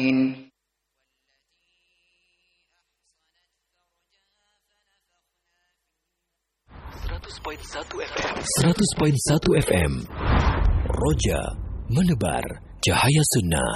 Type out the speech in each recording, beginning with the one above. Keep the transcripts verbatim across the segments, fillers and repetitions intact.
seratus koma satu F M seratus koma satu F M Roja menebar cahaya sunnah.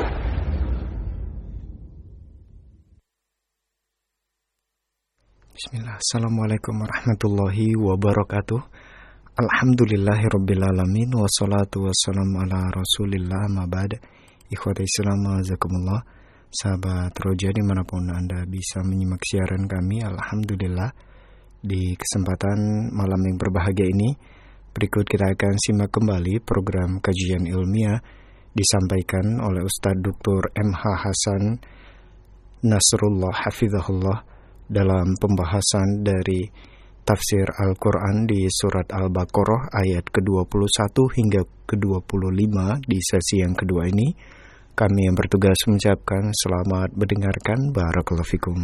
Bismillah. Assalamualaikum warahmatullahi wabarakatuh. Alhamdulillahirrabbilalamin. Wassalatu wassalamu ala rasulillah ma ba'd. Ikhwata Islam azakumullah. Sahabat Roja dimanapun Anda bisa menyimak siaran kami, alhamdulillah. Di kesempatan malam yang berbahagia ini, berikut kita akan simak kembali program kajian ilmiah disampaikan oleh Ustadz Doktor M H Hasan Nasrullah Hafizahullah dalam pembahasan dari tafsir Al-Quran di surat Al-Baqarah ayat ke dua puluh satu hingga ke dua puluh lima di sesi yang kedua ini. Kami yang bertugas mengucapkan selamat mendengarkan. Barakallahu fikum.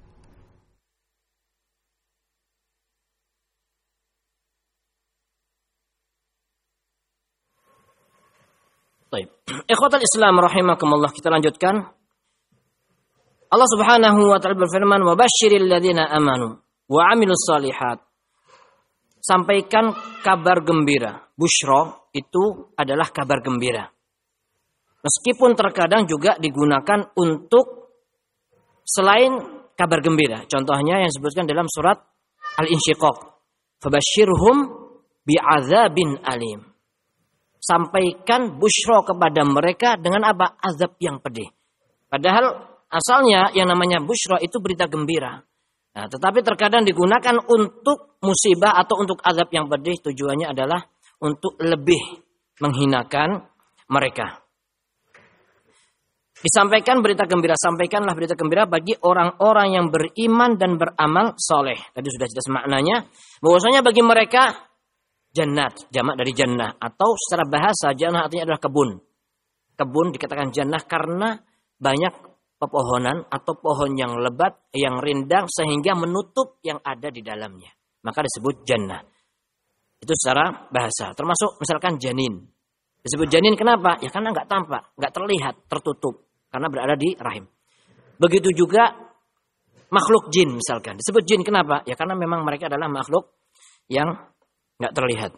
Baik. Ikhwatal Islam rahimakumullah, kita lanjutkan. Allah Subhanahu wa taala berfirman, "Wa basyiril ladzina amanu wa 'amilus shalihat." Sampaikan kabar gembira. Busyra itu adalah kabar gembira. Meskipun terkadang juga digunakan untuk selain kabar gembira. Contohnya yang disebutkan dalam surat Al-Insyiqaq. Fabasyirhum bi'adzabin alim. Sampaikan busyra kepada mereka dengan apa? Azab yang pedih. Padahal asalnya yang namanya busyra itu berita gembira. Nah, tetapi terkadang digunakan untuk musibah atau untuk azab yang pedih. Tujuannya adalah untuk lebih menghinakan mereka. Disampaikan berita gembira, sampaikanlah berita gembira bagi orang-orang yang beriman dan beramal soleh. Tadi sudah jelas maknanya. Bahwasanya bagi mereka jannat, jamak dari jannah. Atau secara bahasa jannah artinya adalah kebun. Kebun dikatakan jannah karena banyak pepohonan atau pohon yang lebat, yang rindang sehingga menutup yang ada di dalamnya. Maka disebut jannah. Itu secara bahasa. Termasuk misalkan janin. Disebut janin kenapa? Ya karena nggak tampak, nggak terlihat, tertutup. Karena berada di rahim. Begitu juga makhluk jin misalkan. Disebut jin kenapa? Ya karena memang mereka adalah makhluk yang nggak terlihat.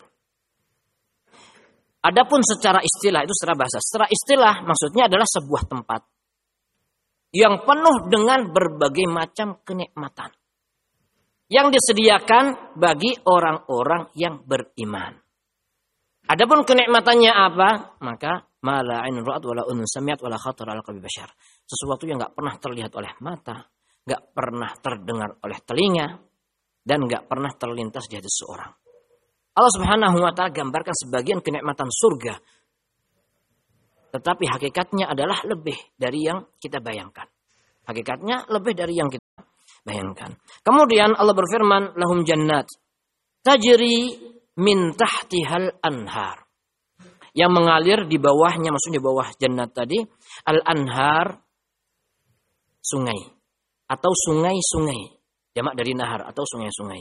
Adapun secara istilah, itu secara bahasa. Secara istilah maksudnya adalah sebuah tempat yang penuh dengan berbagai macam kenikmatan yang disediakan bagi orang-orang yang beriman. Adapun kenikmatannya apa? Maka mala ainun ra'at wala udhun sami'at wala khatar ala qalbi bashar. Sesuatu yang enggak pernah terlihat oleh mata, enggak pernah terdengar oleh telinga, dan enggak pernah terlintas di hati seseorang. Allah Subhanahu wa taala gambarkan sebagian kenikmatan surga. Tetapi hakikatnya adalah lebih dari yang kita bayangkan. Hakikatnya lebih dari yang kita bayangkan. Kemudian Allah berfirman, lahum jannat tajri min tahtihal anhar. Yang mengalir di bawahnya, maksudnya bawah jannat tadi, al-anhar, sungai. Atau sungai-sungai. Jamak dari nahar atau sungai-sungai.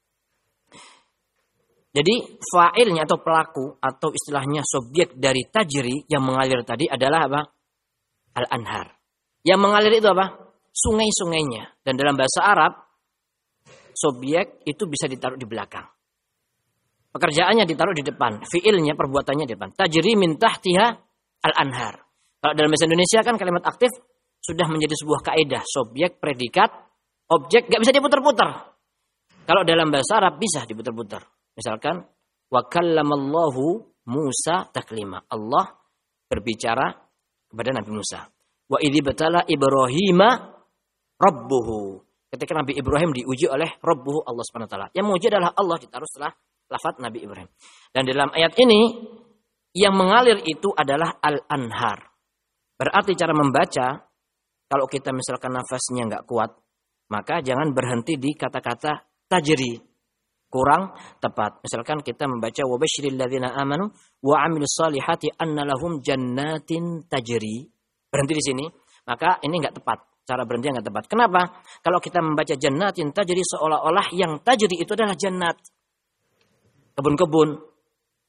Jadi fa'ilnya atau pelaku atau istilahnya subjek dari tajri yang mengalir tadi adalah apa? Al-anhar. Yang mengalir itu apa? Sungai-sungainya. Dan dalam bahasa Arab, subjek itu bisa ditaruh di belakang. Pekerjaannya ditaruh di depan. Fi'ilnya, perbuatannya di depan. Tajri min tahtiha al-anhar. Kalau dalam bahasa Indonesia kan kalimat aktif sudah menjadi sebuah kaidah. Subjek, predikat, objek gak bisa diputar-putar. Kalau dalam bahasa Arab bisa diputar-putar. Misalkan, wa kallamallahu Musa taklima. Allah berbicara kepada Nabi Musa. Wa idzi batala Ibrahima rabbuhu. Ketika Nabi Ibrahim diuji oleh Rabbuhu Allah Subhanahu wa taala. Yang menguji adalah Allah, ditaruh setelah lafaz Nabi Ibrahim. Dan dalam ayat ini yang mengalir itu adalah al-anhar. Berarti cara membaca, kalau kita misalkan nafasnya enggak kuat, maka jangan berhenti di kata-kata tajri. Kurang tepat. Misalkan kita membaca wa basyiril ladzina amanu wa 'amilus shalihati anna lahum jannatin tajri. Berhenti di sini, maka ini enggak tepat. Cara berhenti enggak tepat. Kenapa? Kalau kita membaca jannatin tajri seolah-olah yang tajri itu adalah jannat. Kebun-kebun.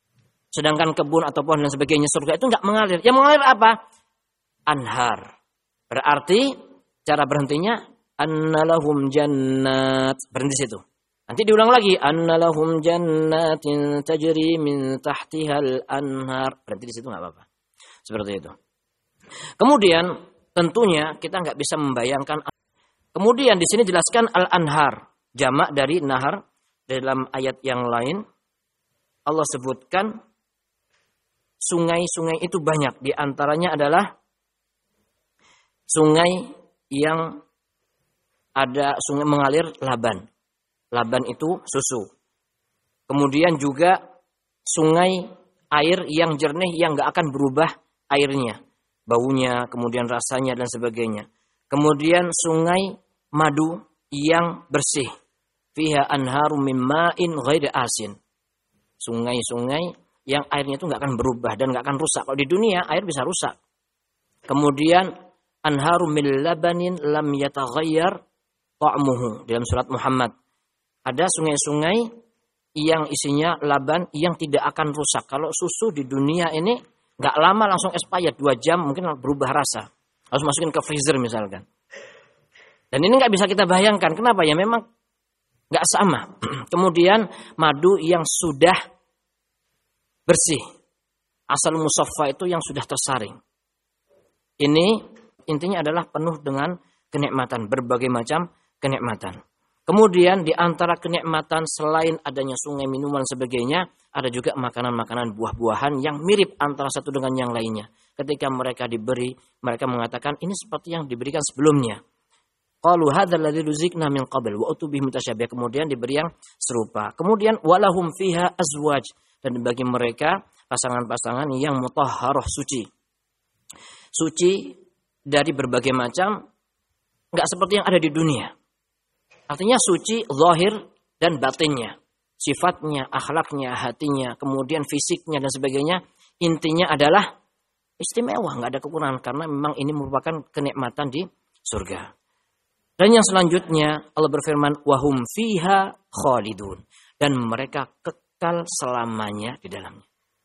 Sedangkan kebun atau pohon dan sebagainya surga itu enggak mengalir. Yang mengalir apa? Anhar. Berarti cara berhentinya annalahum jannat. Berhenti situ. Nanti diulang lagi annalahum jannatin tajri min tahtihal anhar. Berhenti di situ enggak apa-apa. Seperti itu. Kemudian tentunya kita enggak bisa membayangkan. Kemudian di sini jelaskan al-anhar, jamak dari nahar. Dalam ayat yang lain Allah sebutkan sungai-sungai itu banyak. Di antaranya adalah sungai yang ada sungai mengalir laban. Laban itu susu. Kemudian juga sungai air yang jernih yang gak akan berubah airnya. Baunya, kemudian rasanya dan sebagainya. Kemudian sungai madu yang bersih. Fiha anharum min ma'in ghairi asin. Sungai-sungai yang airnya itu gak akan berubah dan gak akan rusak. Kalau di dunia air bisa rusak. Kemudian anharum min labanin lam yataghayyar ta'muhu. Dalam surat Muhammad. Ada sungai-sungai yang isinya laban yang tidak akan rusak. Kalau susu di dunia ini gak lama langsung expired. Dua jam mungkin berubah rasa. Harus masukin ke freezer misalkan. Dan ini gak bisa kita bayangkan. Kenapa? Ya memang gak sama. Kemudian madu yang sudah bersih. Asal musaffa itu yang sudah tersaring. Ini intinya adalah penuh dengan kenikmatan. Berbagai macam kenikmatan. Kemudian di antara kenikmatan selain adanya sungai, minuman dan sebagainya, ada juga makanan-makanan buah-buahan yang mirip antara satu dengan yang lainnya. Ketika mereka diberi, mereka mengatakan ini seperti yang diberikan sebelumnya. Qalu hadzal ladzi ruzikna min qabl wa utubihi mutasyabih. Kemudian diberi yang serupa. Kemudian walahum fiha azwaj, dan bagi mereka pasangan-pasangan yang mutahharah, suci. Suci dari berbagai macam, enggak seperti yang ada di dunia. Artinya suci zahir dan batinnya. Sifatnya, akhlaknya, hatinya, kemudian fisiknya dan sebagainya. Intinya adalah istimewa, enggak ada kekurangan. Karena memang ini merupakan kenikmatan di surga. Dan yang selanjutnya Allah berfirman wahum fiha khalidun, dan mereka kekal selamanya di dalamnya.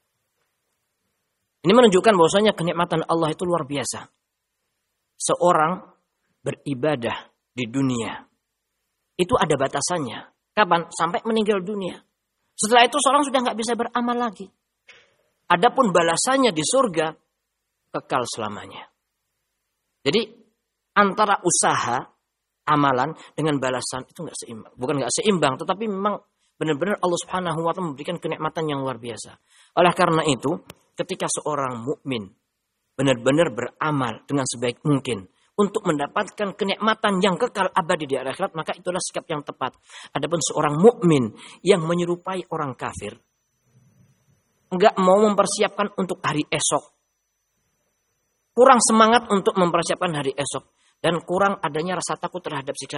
Ini menunjukkan bahwasanya kenikmatan Allah itu luar biasa. Seorang beribadah di dunia itu ada batasannya. Kapan? Sampai meninggal dunia. Setelah itu seorang sudah nggak bisa beramal lagi. Adapun balasannya di surga kekal selamanya. Jadi antara usaha amalan dengan balasan itu nggak seimbang. Bukan nggak seimbang, tetapi memang benar-benar Allah Subhanahu wa taala memberikan kenikmatan yang luar biasa. Oleh karena itu, ketika seorang mukmin benar-benar beramal dengan sebaik mungkin untuk mendapatkan kenikmatan yang kekal abadi di akhirat, maka itulah sikap yang tepat. Adapun seorang mukmin yang menyerupai orang kafir, enggak mau mempersiapkan untuk hari esok, kurang semangat untuk mempersiapkan hari esok, dan kurang adanya rasa takut terhadap siksa